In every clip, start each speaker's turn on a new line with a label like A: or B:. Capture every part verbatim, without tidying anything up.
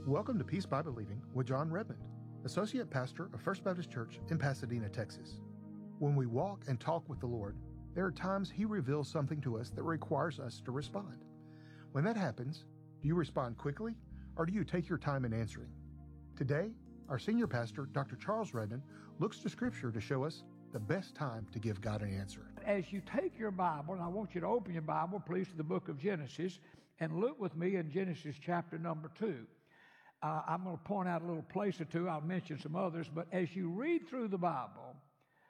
A: Welcome to Peace by Believing with John Redmond, Associate Pastor of First Baptist Church in Pasadena, Texas. When we walk and talk with the Lord, there are times He reveals something to us that requires us to respond. When that happens, do you respond quickly, or do you take your time in answering? Today, our senior pastor, Doctor Charles Redmond, looks to Scripture to show us the best time to give God an answer.
B: As you take your Bible, and I want you to open your Bible, please, to the book of Genesis, and look with me in Genesis chapter number two. Uh, I'm going to point out a little place or two. I'll mention some others, but as you read through the Bible,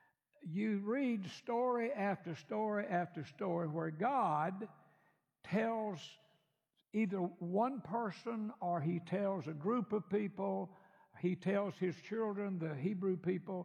B: you read story after story after story where God tells either one person or He tells a group of people, He tells His children, the Hebrew people,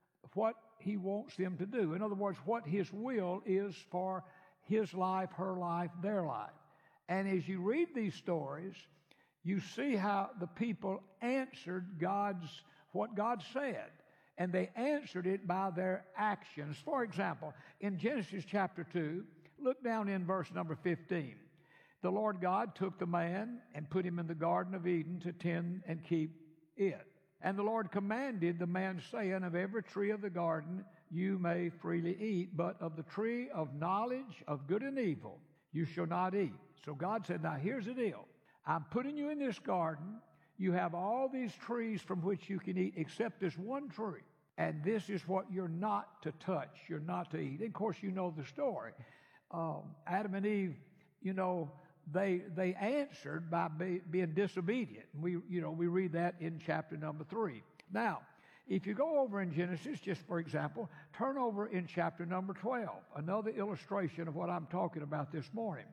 B: what He wants them to do. In other words, what His will is for His life, her life, their life. And as you read these stories, you see how the people answered God's, what God said. And they answered it by their actions. For example, in Genesis chapter two, look down in verse number fifteen. The Lord God took the man and put him in the Garden of Eden to tend and keep it. And the Lord commanded the man, saying, of every tree of the garden you may freely eat, but of the tree of knowledge of good and evil you shall not eat. So God said, now here's the deal. I'm putting you in this garden. You have all these trees from which you can eat except this one tree. And this is what you're not to touch. You're not to eat. And of course, you know the story. Um, Adam and Eve, you know, they they answered by be, being disobedient. We, you know, we read that in chapter number three. Now, if you go over in Genesis, just for example, turn over in chapter number twelve, another illustration of what I'm talking about this morning.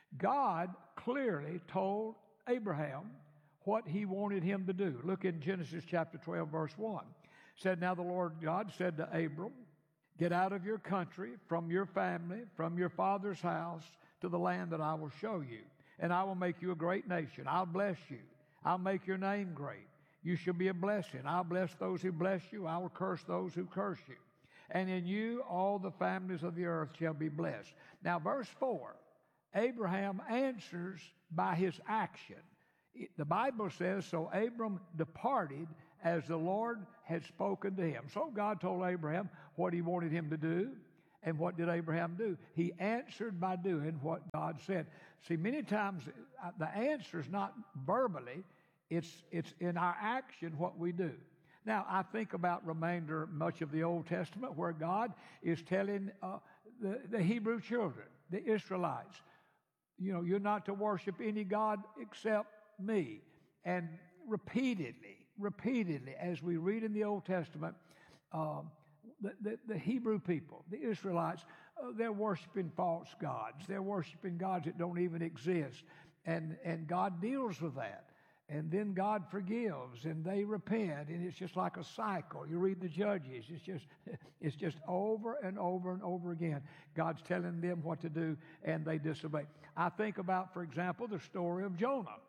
B: God clearly told Abraham what He wanted him to do. Look in Genesis chapter twelve, verse one. It said, now the Lord God said to Abram, get out of your country, from your family, from your father's house, to the land that I will show you. And I will make you a great nation. I'll bless you. I'll make your name great. You shall be a blessing. I'll bless those who bless you. I will curse those who curse you. And in you all the families of the earth shall be blessed. Now verse four. Abraham answers by his action. The Bible says, so Abram departed as the Lord had spoken to him. So God told Abraham what He wanted him to do. And what did Abraham do? He answered by doing what God said. See, many times the answer is not verbally, it's, it's in our action what we do. Now, I think about remainder much of the Old Testament where God is telling uh, the, the Hebrew children, the Israelites, you know, you're not to worship any God except me. And repeatedly, repeatedly, as we read in the Old Testament, um, the, the, the Hebrew people, the Israelites, uh, they're worshiping false gods. They're worshiping gods that don't even exist. And, and God deals with that. And then God forgives and they repent, and it's just like a cycle. You read the Judges, it's just it's just over and over and over again. God's telling them what to do and they disobey. I think about, for example, the story of Jonah.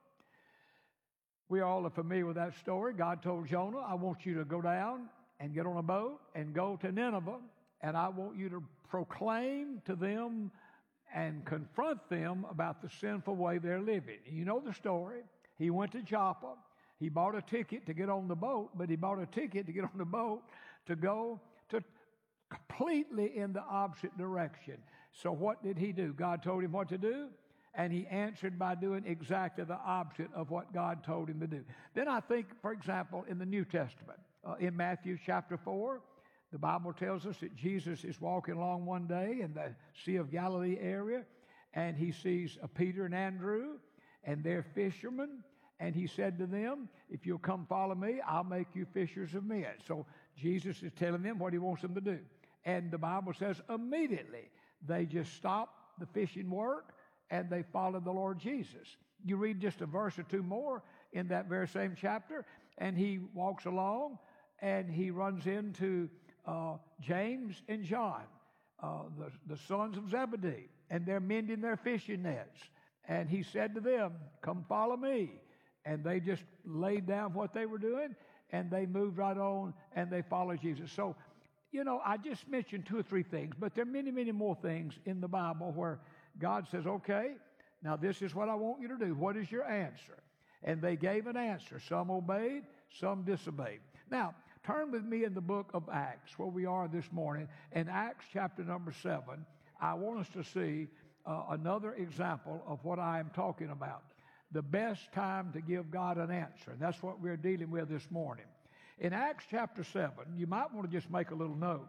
B: We all are familiar with that story. God told Jonah, I want you to go down and get on a boat and go to Nineveh, and I want you to proclaim to them and confront them about the sinful way they're living. You know the story. He went to Joppa. He bought a ticket to get on the boat, but he bought a ticket to get on the boat to go to completely in the opposite direction. So what did he do? God told him what to do, and he answered by doing exactly the opposite of what God told him to do. Then I think, for example, in the New Testament, uh, in Matthew chapter four, the Bible tells us that Jesus is walking along one day in the Sea of Galilee area, and he sees uh, Peter and Andrew, and they're fishermen. And he said to them, if you'll come follow me, I'll make you fishers of men. So Jesus is telling them what He wants them to do. And the Bible says immediately they just stopped the fishing work and they followed the Lord Jesus. You read just a verse or two more in that very same chapter, and he walks along and he runs into uh, James and John, uh, the, the sons of Zebedee, and they're mending their fishing nets. And he said to them, come follow me. And they just laid down what they were doing, and they moved right on, and they followed Jesus. So, you know, I just mentioned two or three things, but there are many, many more things in the Bible where God says, okay, now this is what I want you to do. What is your answer? And they gave an answer. Some obeyed, some disobeyed. Now, turn with me in the book of Acts, where we are this morning. In Acts chapter number seven, I want us to see uh, another example of what I am talking about. The best time to give God an answer. And that's what we're dealing with this morning. In Acts chapter seven, you might want to just make a little note.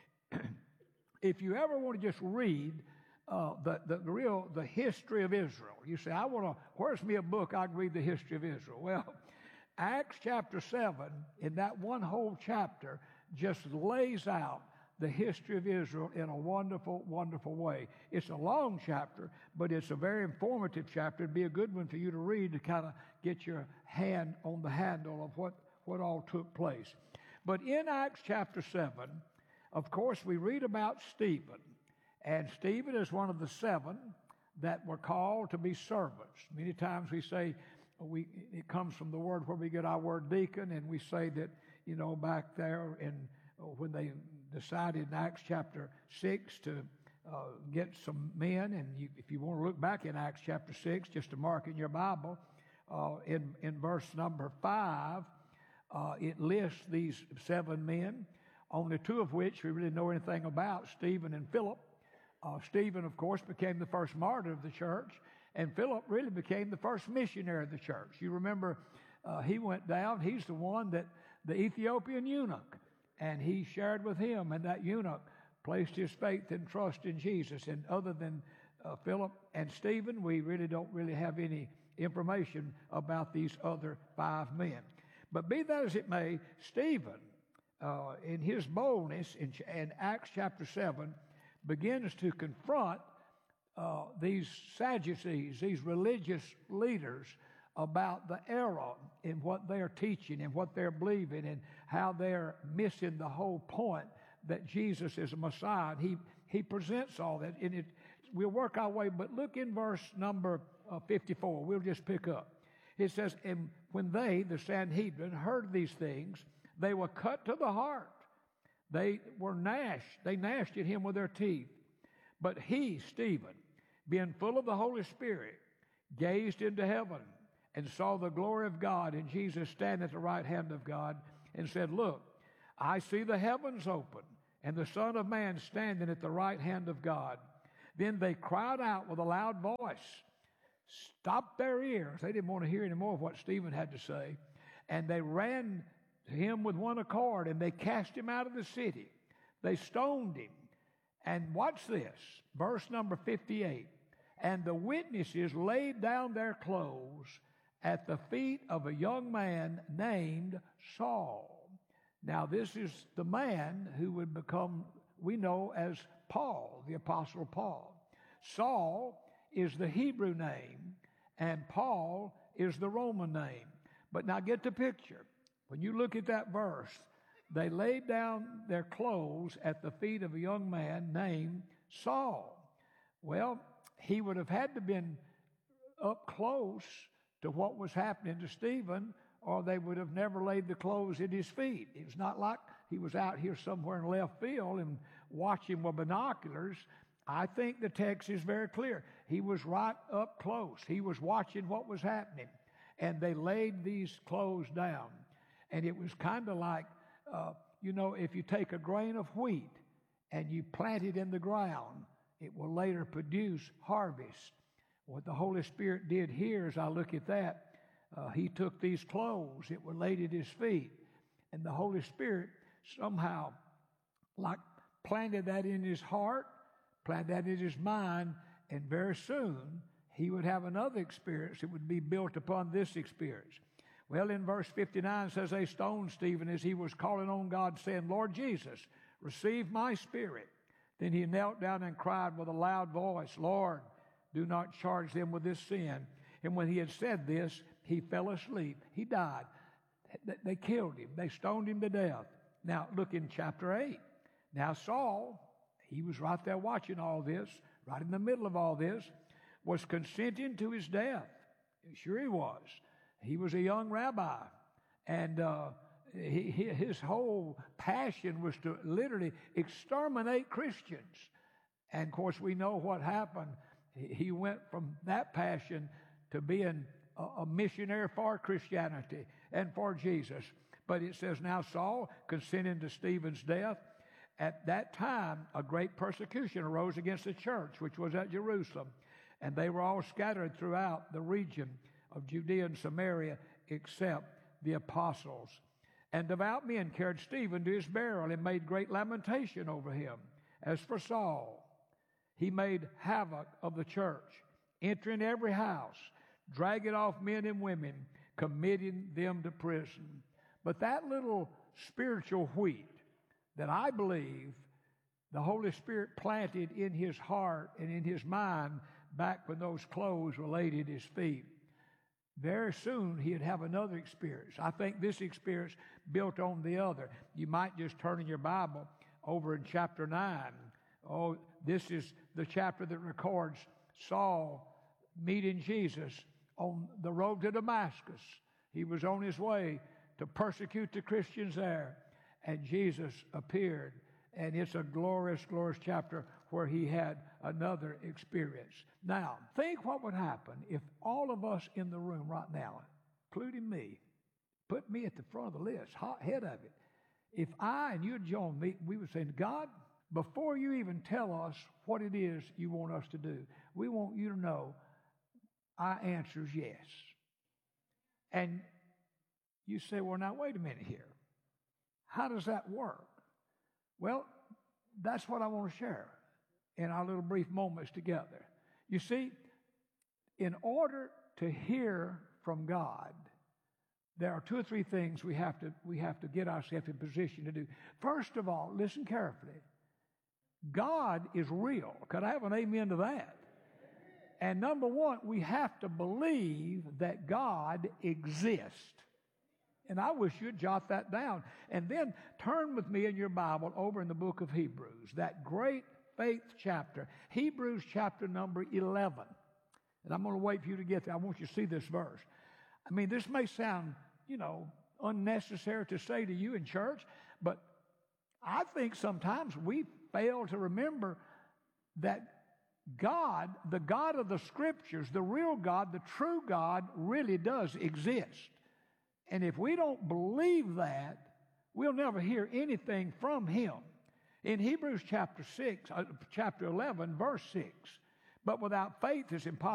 B: If you ever want to just read uh, the, the, the real, the history of Israel, you say, I want to, where's me a book I can read the history of Israel? Well, Acts chapter seven, in that one whole chapter, just lays out the history of Israel in a wonderful, wonderful way. It's a long chapter, but it's a very informative chapter. It'd be a good one for you to read to kind of get your hand on the handle of what, what all took place. But in Acts chapter seven, of course, we read about Stephen. And Stephen is one of the seven that were called to be servants. Many times we say, we, it comes from the word where we get our word deacon, and we say that, you know, back there in, when they decided in Acts chapter six to uh, get some men, and you, if you want to look back in Acts chapter six, just to mark in your Bible, uh, in, in verse number five, uh, it lists these seven men, only two of which we really know anything about, Stephen and Philip. Uh, Stephen, of course, became the first martyr of the church, and Philip really became the first missionary of the church. You remember uh, he went down, he's the one that the Ethiopian eunuch, and he shared with him, and that eunuch placed his faith and trust in Jesus. And other than uh, Philip and Stephen, we really don't really have any information about these other five men. But be that as it may, Stephen, uh, in his boldness in, in Acts chapter seven, begins to confront uh, these Sadducees, these religious leaders, about the error in what they're teaching and what they're believing and how they're missing the whole point that Jesus is a Messiah. And he, he presents all that. And it, we'll work our way, but look in verse number uh, fifty-four. We'll just pick up. It says, and when they, the Sanhedrin, heard these things, they were cut to the heart. They were gnashed. They gnashed at him with their teeth. But he, Stephen, being full of the Holy Spirit, gazed into heaven and saw the glory of God and Jesus stand at the right hand of God, and said, look, I see the heavens open and the Son of Man standing at the right hand of God. Then they cried out with a loud voice, stopped their ears. They didn't want to hear any more of what Stephen had to say. And they ran to him with one accord, and they cast him out of the city. They stoned him. And watch this, verse number fifty-eight. And the witnesses laid down their clothes at the feet of a young man named Saul. Now, this is the man who would become, we know, as Paul, the Apostle Paul. Saul is the Hebrew name, and Paul is the Roman name. But now get the picture. When you look at that verse, they laid down their clothes at the feet of a young man named Saul. Well, he would have had to have been up close to what was happening to Stephen, or they would have never laid the clothes at his feet. It was not like he was out here somewhere in left field and watching with binoculars. I think the text is very clear. He was right up close. He was watching what was happening. And they laid these clothes down. And it was kind of like, uh, you know, if you take a grain of wheat and you plant it in the ground, it will later produce harvest. What the Holy Spirit did here, as I look at that, uh, he took these clothes that were laid at his feet, and the Holy Spirit somehow like planted that in his heart, planted that in his mind, and very soon he would have another experience that would be built upon this experience. Well, in verse fifty-nine, it says they stoned Stephen as he was calling on God, saying, Lord Jesus, receive my spirit. Then he knelt down and cried with a loud voice, Lord, do not charge them with this sin. And when he had said this, he fell asleep. He died. They killed him. They stoned him to death. Now, look in chapter eight. Now, Saul, he was right there watching all this, right in the middle of all this, was consenting to his death. Sure he was. He was a young rabbi, and uh, he, he, his whole passion was to literally exterminate Christians. And, of course, we know what happened. He went from that passion to being a, a missionary for Christianity and for Jesus. But it says, now Saul, consenting to Stephen's death, at that time a great persecution arose against the church, which was at Jerusalem. And they were all scattered throughout the region of Judea and Samaria, except the apostles. And devout men carried Stephen to his burial and made great lamentation over him. As for Saul, he made havoc of the church, entering every house, dragging off men and women, committing them to prison. But that little spiritual wheat that I believe the Holy Spirit planted in his heart and in his mind back when those clothes were laid at his feet, very soon he'd have another experience. I think this experience built on the other. You might just turn in your Bible over in chapter nine. Oh, this is the chapter that records Saul meeting Jesus on the road to Damascus. He was on his way to persecute the Christians there, and Jesus appeared. And it's a glorious, glorious chapter where he had another experience. Now, think what would happen if all of us in the room right now, including me, put me at the front of the list, hot head of it. If I and you join me, we would say, God, before you even tell us what it is you want us to do, we want you to know our answer is yes. And you say, well, now, wait a minute here. How does that work? Well, that's what I want to share in our little brief moments together. You see, in order to hear from God, there are two or three things we have to we have to get ourselves in position to do. First of all, listen carefully. God is real. Could I have an amen to that? And number one, we have to believe that God exists. And I wish you'd jot that down. And then turn with me in your Bible over in the book of Hebrews, that great faith chapter, Hebrews chapter number eleven. And I'm going to wait for you to get there. I want you to see this verse. I mean, this may sound, you know, unnecessary to say to you in church, but I think sometimes we fail to remember that God, the God of the Scriptures, the real God, the true God, really does exist. And if we don't believe that, we'll never hear anything from him. In Hebrews chapter six, uh, chapter eleven, verse six, but without faith it's impossible